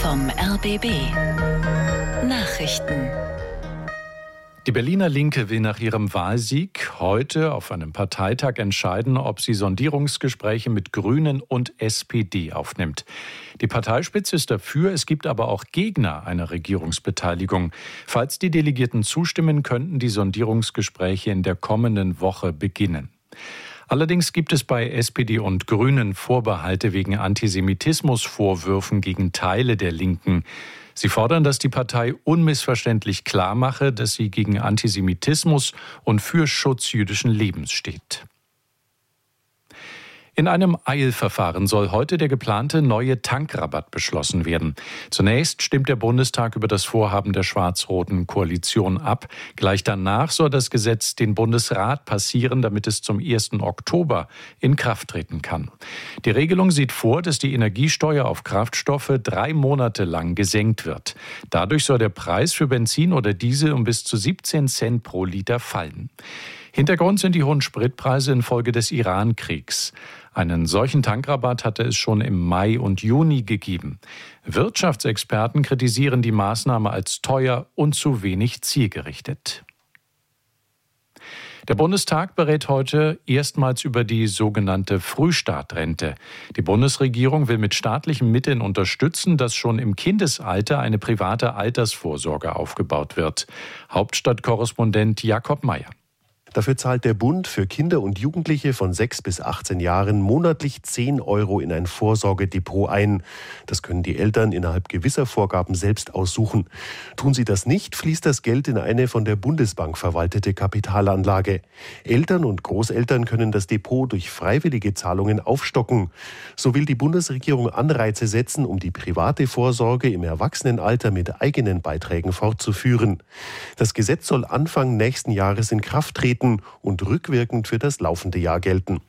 vom RBB. Nachrichten. Die Berliner Linke will nach ihrem Wahlsieg heute auf einem Parteitag entscheiden, ob sie Sondierungsgespräche mit Grünen und SPD aufnimmt. Die Parteispitze ist dafür, es gibt aber auch Gegner einer Regierungsbeteiligung. Falls die Delegierten zustimmen, könnten die Sondierungsgespräche in der kommenden Woche beginnen. Allerdings gibt es bei SPD und Grünen Vorbehalte wegen Antisemitismusvorwürfen gegen Teile der Linken. Sie fordern, dass die Partei unmissverständlich klarmache, dass sie gegen Antisemitismus und für Schutz jüdischen Lebens steht. In einem Eilverfahren soll heute der geplante neue Tankrabatt beschlossen werden. Zunächst stimmt der Bundestag über das Vorhaben der schwarz-roten Koalition ab. Gleich danach soll das Gesetz den Bundesrat passieren, damit es zum 1. Oktober in Kraft treten kann. Die Regelung sieht vor, dass die Energiesteuer auf Kraftstoffe 3 Monate lang gesenkt wird. Dadurch soll der Preis für Benzin oder Diesel um bis zu 17 Cent pro Liter fallen. Hintergrund sind die hohen Spritpreise infolge des Iran-Kriegs. Einen solchen Tankrabatt hatte es schon im Mai und Juni gegeben. Wirtschaftsexperten kritisieren die Maßnahme als teuer und zu wenig zielgerichtet. Der Bundestag berät heute erstmals über die sogenannte Frühstartrente. Die Bundesregierung will mit staatlichen Mitteln unterstützen, dass schon im Kindesalter eine private Altersvorsorge aufgebaut wird. Hauptstadtkorrespondent Jakob Mayer. Dafür zahlt der Bund für Kinder und Jugendliche von 6 bis 18 Jahren monatlich 10 € in ein Vorsorgedepot ein. Das können die Eltern innerhalb gewisser Vorgaben selbst aussuchen. Tun sie das nicht, fließt das Geld in eine von der Bundesbank verwaltete Kapitalanlage. Eltern und Großeltern können das Depot durch freiwillige Zahlungen aufstocken. So will die Bundesregierung Anreize setzen, um die private Vorsorge im Erwachsenenalter mit eigenen Beiträgen fortzuführen. Das Gesetz soll Anfang nächsten Jahres in Kraft treten und rückwirkend für das laufende Jahr gelten.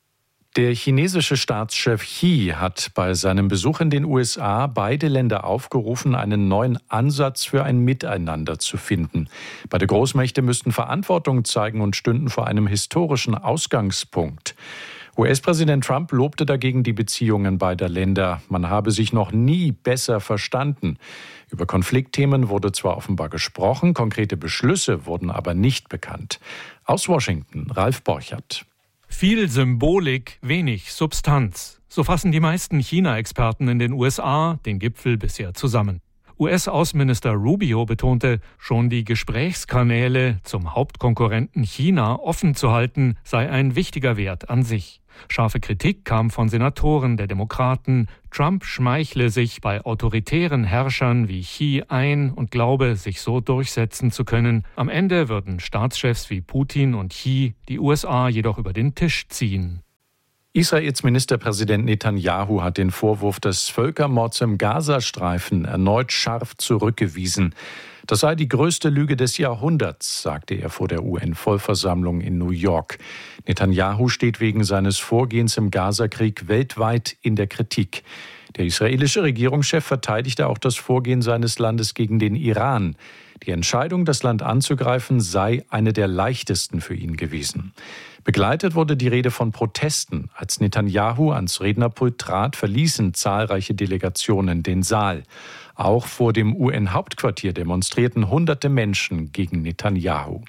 Der chinesische Staatschef Xi hat bei seinem Besuch in den USA beide Länder aufgerufen, einen neuen Ansatz für ein Miteinander zu finden. Beide Großmächte müssten Verantwortung zeigen und stünden vor einem historischen Ausgangspunkt. US-Präsident Trump lobte dagegen die Beziehungen beider Länder. Man habe sich noch nie besser verstanden. Über Konfliktthemen wurde zwar offenbar gesprochen, konkrete Beschlüsse wurden aber nicht bekannt. Aus Washington, Ralf Borchert. Viel Symbolik, wenig Substanz. So fassen die meisten China-Experten in den USA den Gipfel bisher zusammen. US-Außenminister Rubio betonte, schon die Gesprächskanäle zum Hauptkonkurrenten China offen zu halten, sei ein wichtiger Wert an sich. Scharfe Kritik kam von Senatoren der Demokraten. Trump schmeichle sich bei autoritären Herrschern wie Xi ein und glaube, sich so durchsetzen zu können. Am Ende würden Staatschefs wie Putin und Xi die USA jedoch über den Tisch ziehen. Israels Ministerpräsident Netanyahu hat den Vorwurf des Völkermords im Gazastreifen erneut scharf zurückgewiesen. Das sei die größte Lüge des Jahrhunderts, sagte er vor der UN-Vollversammlung in New York. Netanyahu steht wegen seines Vorgehens im Gazakrieg weltweit in der Kritik. Der israelische Regierungschef verteidigte auch das Vorgehen seines Landes gegen den Iran. Die Entscheidung, das Land anzugreifen, sei eine der leichtesten für ihn gewesen. Begleitet wurde die Rede von Protesten. Als Netanyahu ans Rednerpult trat, verließen zahlreiche Delegationen den Saal. Auch vor dem UN-Hauptquartier demonstrierten hunderte Menschen gegen Netanyahu.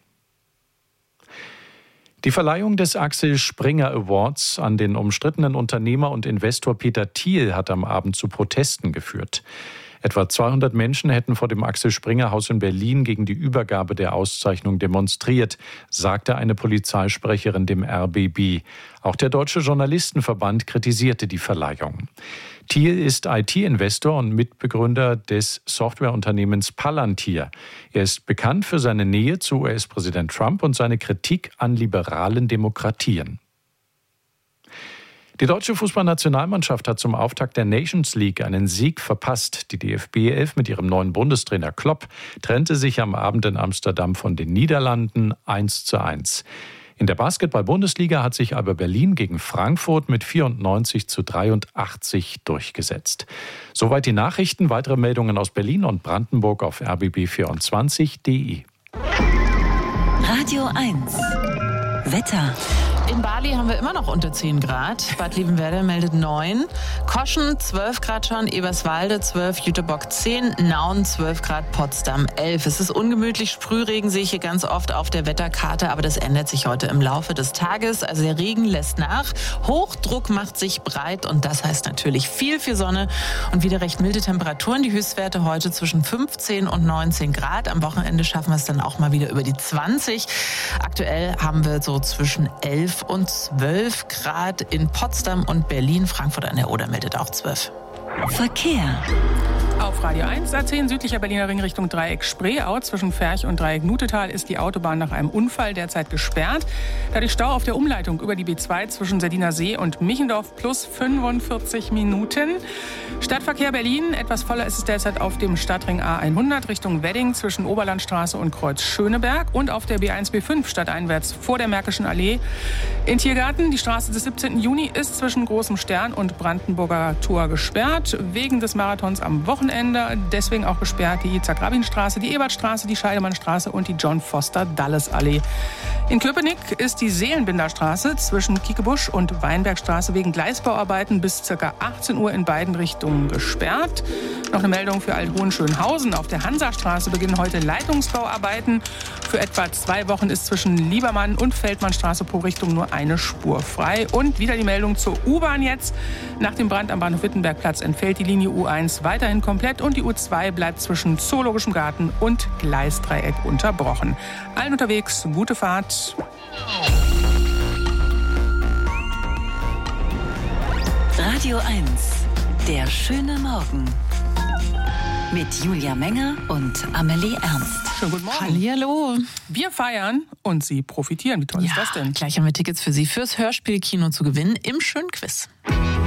Die Verleihung des Axel Springer Awards an den umstrittenen Unternehmer und Investor Peter Thiel hat am Abend zu Protesten geführt. Etwa 200 Menschen hätten vor dem Axel Springer Haus in Berlin gegen die Übergabe der Auszeichnung demonstriert, sagte eine Polizeisprecherin dem RBB. Auch der Deutsche Journalistenverband kritisierte die Verleihung. Thiel ist IT-Investor und Mitbegründer des Softwareunternehmens Palantir. Er ist bekannt für seine Nähe zu US-Präsident Trump und seine Kritik an liberalen Demokratien. Die deutsche Fußballnationalmannschaft hat zum Auftakt der Nations League einen Sieg verpasst. Die DFB 11 mit ihrem neuen Bundestrainer Klopp trennte sich am Abend in Amsterdam von den Niederlanden 1:1. In der Basketball-Bundesliga hat sich aber Berlin gegen Frankfurt mit 94:83 durchgesetzt. Soweit die Nachrichten. Weitere Meldungen aus Berlin und Brandenburg auf rbb24.de. Radio 1 Wetter. In Bali haben wir immer noch unter 10 Grad. Bad Liebenwerda meldet 9. Koschen 12 Grad schon, Eberswalde 12, Jüterbock 10, Nauen 12 Grad, Potsdam 11. Es ist ungemütlich, Sprühregen sehe ich hier ganz oft auf der Wetterkarte, aber das ändert sich heute im Laufe des Tages. Also der Regen lässt nach, Hochdruck macht sich breit und das heißt natürlich viel Sonne und wieder recht milde Temperaturen. Die Höchstwerte heute zwischen 15 und 19 Grad. Am Wochenende schaffen wir es dann auch mal wieder über die 20. Aktuell haben wir so zwischen 11 und 12 Grad in Potsdam und Berlin. Frankfurt an der Oder meldet auch 12. Verkehr. Auf Radio 1, A10 südlicher Berliner Ring Richtung Dreieck Spreeau. Zwischen Ferch und Dreieck Nutetal ist die Autobahn nach einem Unfall derzeit gesperrt. Dadurch Stau auf der Umleitung über die B2 zwischen Sardiner See und Michendorf plus 45 Minuten. Stadtverkehr Berlin, etwas voller ist es derzeit auf dem Stadtring A100 Richtung Wedding zwischen Oberlandstraße und Kreuz Schöneberg und auf der B1 B5 stadteinwärts vor der Märkischen Allee. In Tiergarten, die Straße des 17. Juni ist zwischen Großem Stern und Brandenburger Tor gesperrt. Wegen des Marathons am Wochenende deswegen auch gesperrt die Itzhak-Rabin-Straße, die Ebertstraße, die Scheidemannstraße und die John-Foster-Dulles-Allee. In Köpenick ist die Seelenbinderstraße zwischen Kiekebusch und Weinbergstraße wegen Gleisbauarbeiten bis ca. 18 Uhr in beiden Richtungen gesperrt. Noch eine Meldung für Alt-Hohenschönhausen. Auf der Hansastraße beginnen heute Leitungsbauarbeiten. Für etwa 2 Wochen ist zwischen Liebermann und Feldmannstraße pro Richtung nur eine Spur frei. Und wieder die Meldung zur U-Bahn jetzt. Nach dem Brand am Bahnhof Wittenbergplatz entfällt die Linie U1 weiterhin komplett und die U2 bleibt zwischen Zoologischem Garten und Gleisdreieck unterbrochen. Allen unterwegs, gute Fahrt. Radio 1, der schöne Morgen. Mit Julia Menger und Amelie Ernst. Schönen guten Morgen. Hallihallo. Wir feiern und Sie profitieren. Wie toll ist das denn? Gleich haben wir Tickets für Sie fürs Hörspielkino zu gewinnen im schönen Quiz.